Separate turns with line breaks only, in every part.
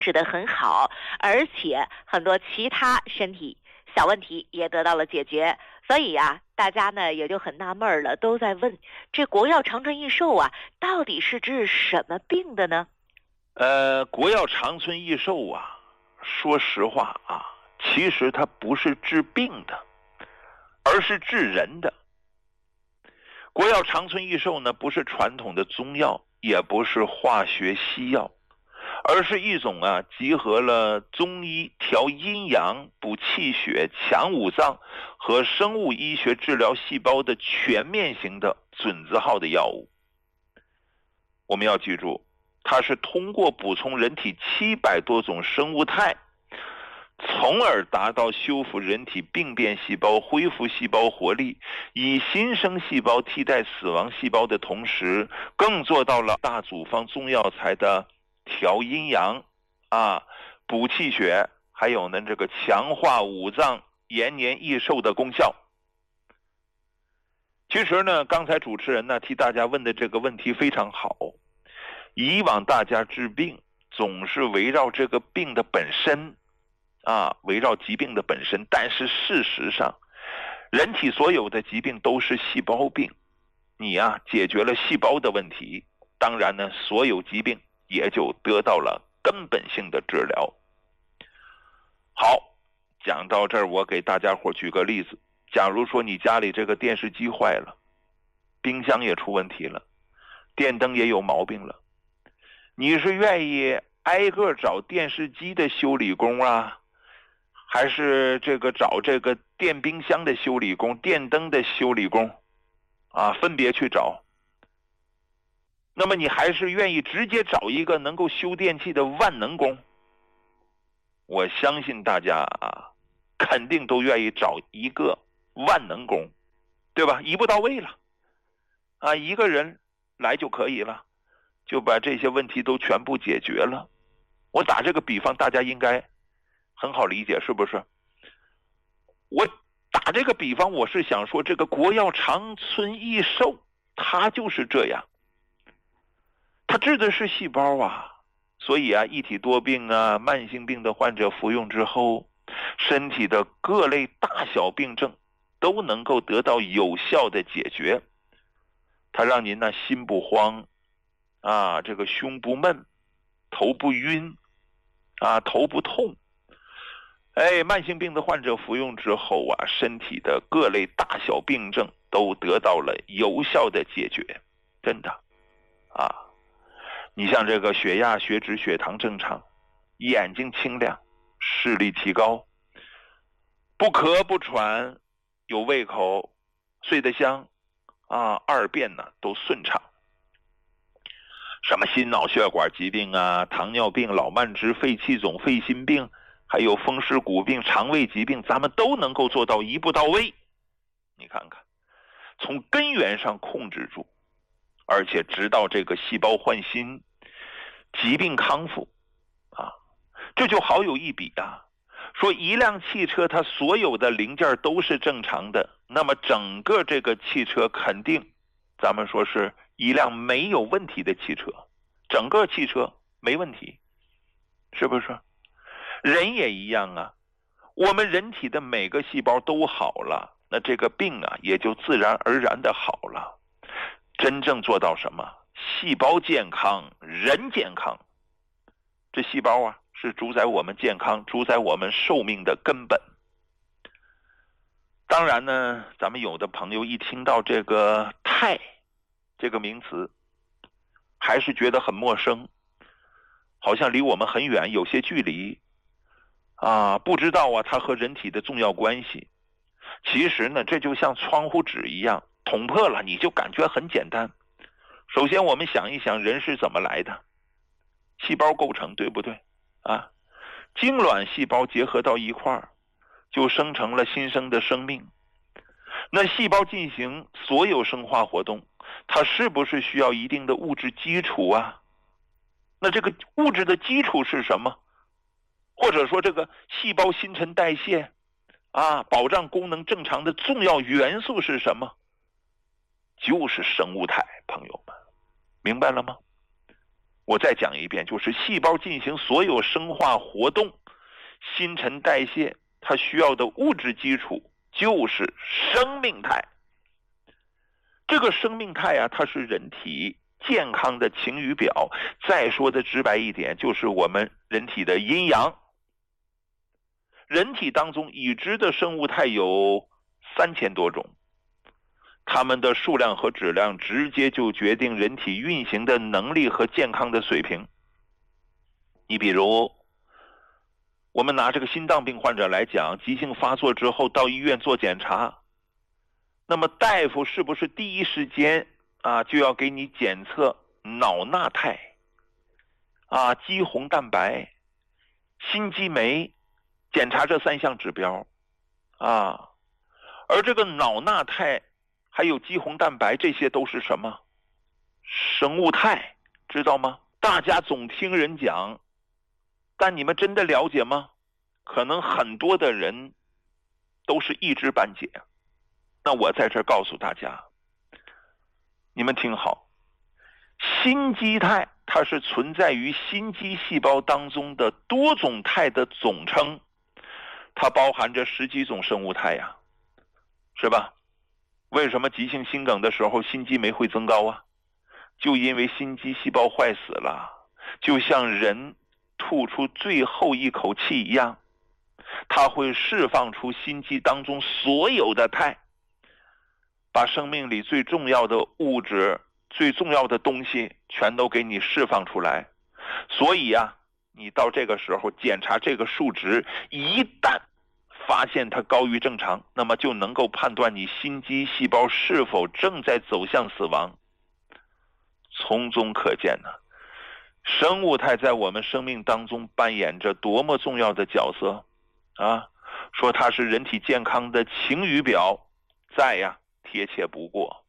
持得很好，而且很多其他身体小问题也得到了解决。所以呀，大家呢也就很纳闷了，都在问这国药长春益寿啊，到底是治什么病的呢？
国药长春益寿啊，说实话啊，其实它不是治病的，而是治人的。国药长春益寿呢，不是传统的中药，也不是化学西药，而是一种集合了中医调阴阳、补气血、强五脏和生物医学治疗细胞的全面型的准字号的药物。我们要记住，它是通过补充人体700多种生物态，从而达到修复人体病变细胞、恢复细胞活力，以新生细胞替代死亡细胞的同时，更做到了大组方中药材的调阴阳补气血，还有呢这个强化五脏、延年益寿的功效。其实呢，刚才主持人呢替大家问的这个问题非常好。以往大家治病总是围绕这个病的本身围绕疾病的本身，但是事实上人体所有的疾病都是细胞病，你解决了细胞的问题，当然呢所有疾病也就得到了根本性的治疗。好，讲到这儿，我给大家伙举个例子。假如说你家里这个电视机坏了，冰箱也出问题了，电灯也有毛病了，你是愿意挨个找电视机的修理工还是找这个电冰箱的修理工、电灯的修理工分别去找？那么你还是愿意直接找一个能够修电器的万能工？我相信大家肯定都愿意找一个万能工，对吧？一步到位了一个人来就可以了，就把这些问题都全部解决了。我打这个比方，大家应该很好理解，是不是？我打这个比方，我是想说，这个国药长春益寿，它就是这样，它治的是细胞所以一体多病慢性病的患者服用之后，身体的各类大小病症都能够得到有效的解决。它让您心不慌这个胸不闷，头不晕头不痛。慢性病的患者服用之后身体的各类大小病症都得到了有效的解决，真的你像这个血压、血脂、血糖正常，眼睛清亮，视力提高，不咳不喘，有胃口，睡得香二便都顺畅。什么心脑血管疾病糖尿病、老慢支、肺气肿、肺心病，还有风湿骨病、肠胃疾病，咱们都能够做到一步到位。你看看，从根源上控制住，而且直到这个细胞换新，疾病康复这就好有一比说一辆汽车它所有的零件都是正常的，那么整个这个汽车肯定咱们说是一辆没有问题的汽车，整个汽车没问题，是不是？人也一样我们人体的每个细胞都好了，那这个病也就自然而然的好了。真正做到什么？细胞健康，人健康。这细胞是主宰我们健康、主宰我们寿命的根本。当然呢，咱们有的朋友一听到这个肽这个名词，还是觉得很陌生，好像离我们很远，有些距离不知道它和人体的重要关系。其实呢，这就像窗户纸一样，捅破了你就感觉很简单。首先我们想一想，人是怎么来的？细胞构成，对不对精卵细胞结合到一块儿，就生成了新生的生命。那细胞进行所有生化活动，它是不是需要一定的物质基础那这个物质的基础是什么？或者说这个细胞新陈代谢保障功能正常的重要元素是什么？就是生物态，朋友们明白了吗？ 我再讲一遍，就是细胞进行所有生化活动、新陈代谢，它需要的物质基础就是生命态。这个生命态啊，它是人体健康的晴雨表。再说的直白一点，就是我们人体的阴阳。人体当中已知的生物态有3000多种，它们的数量和质量直接就决定人体运行的能力和健康的水平。你比如我们拿这个心脏病患者来讲，急性发作之后到医院做检查，那么大夫是不是第一时间就要给你检测脑钠肽肌红蛋白、心肌酶，检查这3项指标而这个脑钠肽还有肌红蛋白，这些都是什么？生物态，知道吗？大家总听人讲，但你们真的了解吗？可能很多的人都是一知半解。那我在这儿告诉大家，你们听好，心肌肽它是存在于心肌细胞当中的多种肽的总称，它包含着10几种生物肽呀，是吧？为什么急性心梗的时候心肌酶会增高啊？就因为心肌细胞坏死了，就像人吐出最后一口气一样，它会释放出心肌当中所有的肽，把生命里最重要的物质、最重要的东西全都给你释放出来。所以你到这个时候检查这个数值，一旦发现它高于正常，那么就能够判断你心肌细胞是否正在走向死亡。从中可见生物态在我们生命当中扮演着多么重要的角色说它是人体健康的晴雨表，再贴切不过。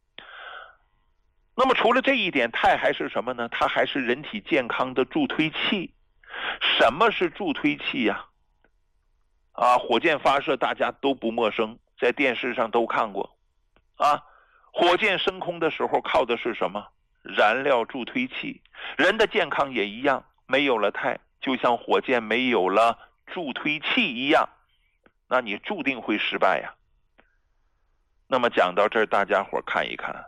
那么除了这一点，肽还是什么呢？它还是人体健康的助推器。什么是助推器呀？火箭发射大家都不陌生，在电视上都看过火箭升空的时候靠的是什么？燃料助推器。人的健康也一样，没有了肽，就像火箭没有了助推器一样，那你注定会失败呀。那么讲到这儿，大家伙看一看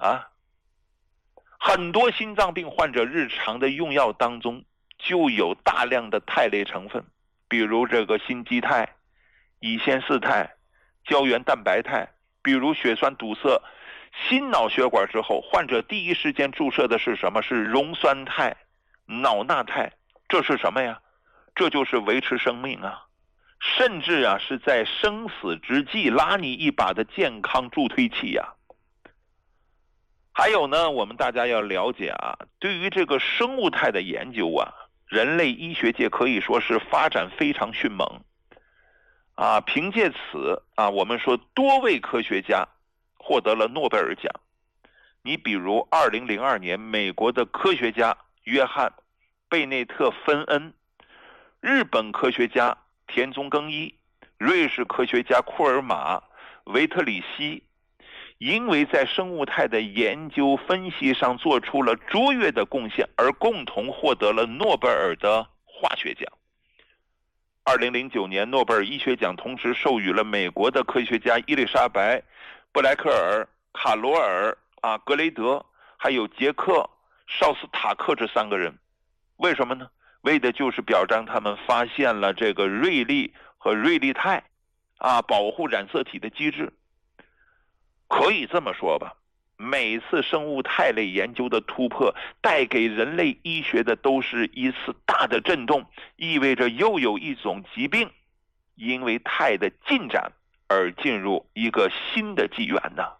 很多心脏病患者日常的用药当中就有大量的肽类成分，比如这个心肌肽、乙酰四肽、胶原蛋白肽。比如血栓堵塞心脑血管之后，患者第一时间注射的是什么？是溶酸肽、脑钠肽。这是什么呀？这就是维持生命甚至是在生死之际拉你一把的健康助推器呀。还有呢，我们大家要了解对于这个生物态的研究人类医学界可以说是发展非常迅猛凭借此我们说多位科学家获得了诺贝尔奖。你比如2002年美国的科学家约翰·贝内特·芬恩，日本科学家田中耕一，瑞士科学家库尔玛·维特里希，因为在生物态的研究分析上做出了卓越的贡献，而共同获得了诺贝尔的化学奖。2009年诺贝尔医学奖同时授予了美国的科学家伊丽莎白·布莱克尔、卡罗尔格雷德还有杰克·绍斯塔克这3个人。为什么呢？为的就是表彰他们发现了这个瑞利和瑞利肽保护染色体的机制。可以这么说吧，每次生物肽类研究的突破带给人类医学的都是一次大的震动，意味着又有一种疾病因为肽的进展而进入一个新的纪元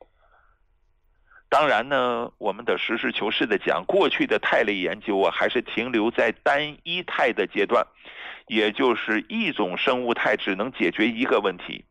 当然呢，我们得实事求是的讲，过去的肽类研究还是停留在单一肽的阶段，也就是一种生物肽只能解决一个问题。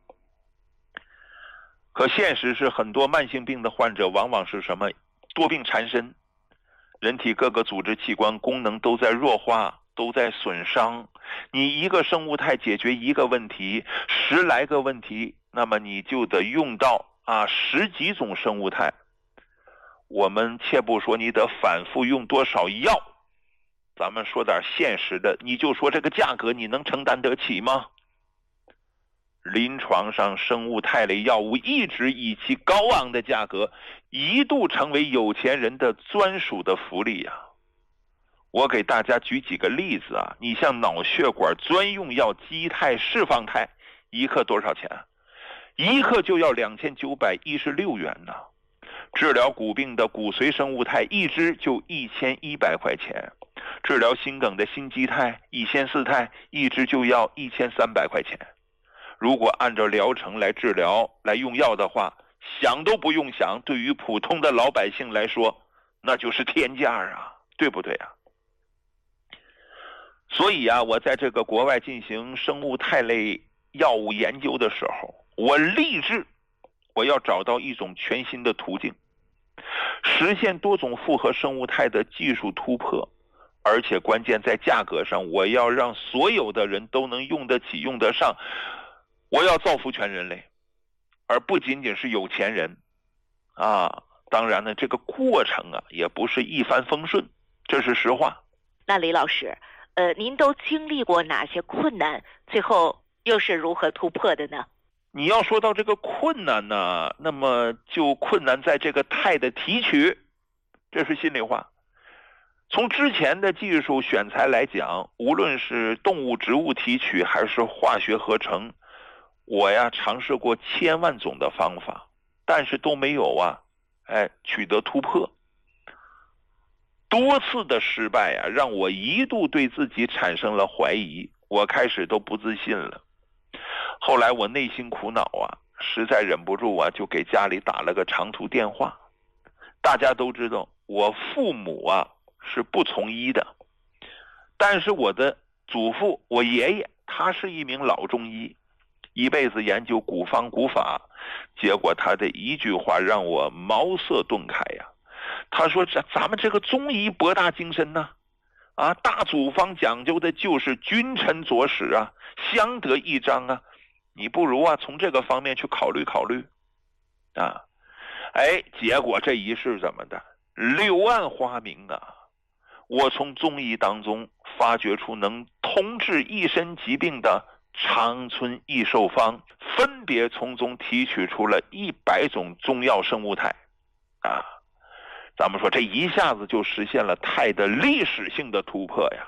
可现实是很多慢性病的患者往往是什么？多病缠身，人体各个组织器官功能都在弱化，都在损伤。你一个生物肽解决一个问题，10来个问题，那么你就得用到10几种生物肽。我们切不说你得反复用多少药咱们说点现实的，你就说这个价格你能承担得起吗？临床上生物肽类药物一直以其高昂的价格，一度成为有钱人的专属的福利啊。我给大家举几个例子啊，你像脑血管专用药基肽释放肽，一克多少钱？一克就要2916元呢。治疗骨病的骨髓生物肽一支就1100块钱，治疗心梗的心肌肽、乙酰四肽一支就要1300块钱。如果按照疗程来治疗来用药的话，想都不用想，对于普通的老百姓来说那就是天价啊，对不对啊？所以啊，我在这个国外进行生物肽类药物研究的时候，我立志我要找到一种全新的途径，实现多种复合生物肽的技术突破，而且关键在价格上，我要让所有的人都能用得起用得上，我要造福全人类，而不仅仅是有钱人啊。当然呢，这个过程啊也不是一帆风顺，这是实话。
那李老师，您都经历过哪些困难，最后又是如何突破的呢？
你要说到这个困难呢，那么就困难在这个肽的提取，这是心里话。从之前的技术选材来讲，无论是动物植物提取还是化学合成，我呀尝试过千万种的方法，但是都没有取得突破。多次的失败啊，让我一度对自己产生了怀疑，我开始都不自信了。后来我内心苦恼啊，实在忍不住啊，就给家里打了个长途电话。大家都知道我父母啊是不从医的，但是我的祖父，我爷爷，他是一名老中医，一辈子研究古方古法，结果他的一句话让我茅塞顿开呀。他说咱们这个中医博大精深呢，大祖方讲究的就是君臣佐使啊，相得益彰啊，你不如从这个方面去考虑考虑啊。结果这一试怎么的，柳暗花明啊，我从中医当中发掘出能通治一身疾病的长春益寿方，分别从中提取出了100种中药生物肽啊。咱们说这一下子就实现了肽的历史性的突破呀。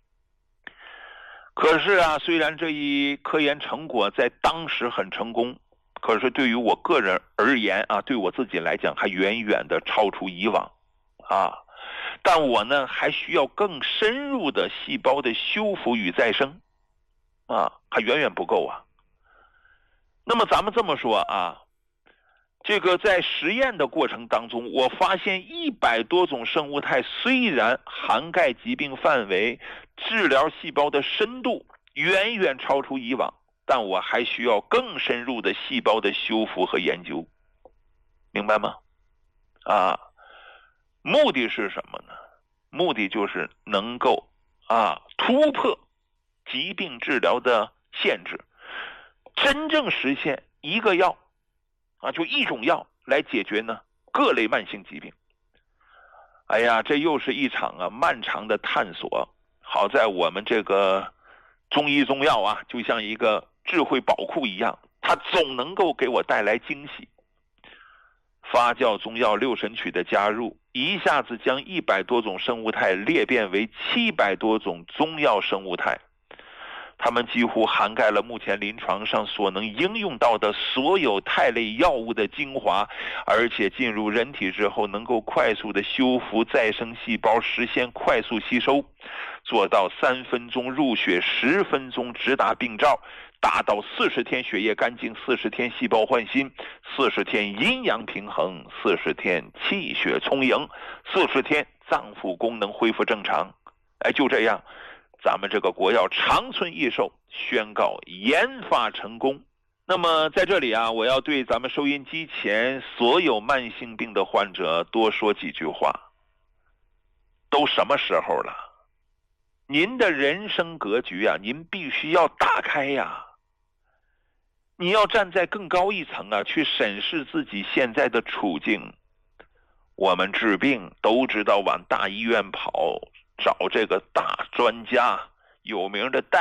可是啊，虽然这一科研成果在当时很成功，可是对于我个人而言啊，对我自己来讲还远远的超出以往啊。但我呢还需要更深入的细胞的修复与再生啊，还远远不够啊。那么咱们这么说啊，这个在实验的过程当中，我发现100多种生物肽虽然涵盖疾病范围，治疗细胞的深度远远超出以往，但我还需要更深入的细胞的修复和研究，明白吗？目的是什么呢？目的就是能够突破疾病治疗的限制，真正实现一个药就一种药来解决呢各类慢性疾病。这又是一场漫长的探索。好在我们这个中医中药就像一个智慧宝库一样，它总能够给我带来惊喜。发酵中药六神曲的加入，一下子将100多种生物肽裂变为700多种中药生物肽，它们几乎涵盖了目前临床上所能应用到的所有肽类药物的精华，而且进入人体之后能够快速的修复再生细胞，实现快速吸收，做到3分钟入血10分钟直达病灶，达到40天血液干净，40天细胞换新，40天阴阳平衡，40天气血充盈，40天脏腑功能恢复正常。就这样，咱们这个国药长春益寿宣告研发成功。那么在这里我要对咱们收音机前所有慢性病的患者多说几句话。都什么时候了，您的人生格局您必须要打开呀。你要站在更高一层去审视自己现在的处境。我们治病都知道往大医院跑， 找这个大专家、有名的大